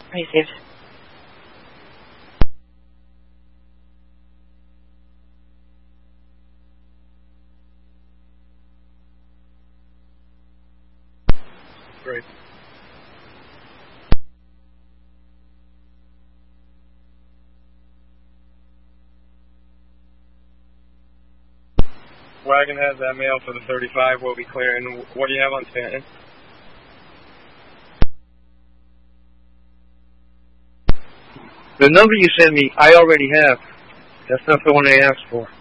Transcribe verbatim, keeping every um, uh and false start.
Received. Great. Wagon has that mail for the thirty-five. Will be clearing. What do you have on Stanton? The number you sent me, I already have. That's not the one I asked for.